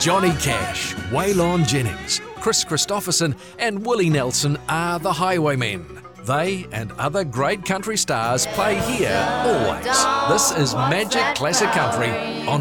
Johnny Cash, Waylon Jennings, Chris Christopherson and Willie Nelson are the Highwaymen. They and other great country stars play here always. This is Magic Classic Country on